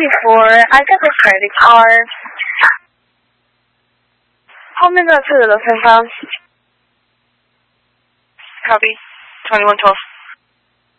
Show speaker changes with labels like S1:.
S1: I got the credit card. 后面这个是的对方。Copy. 2112.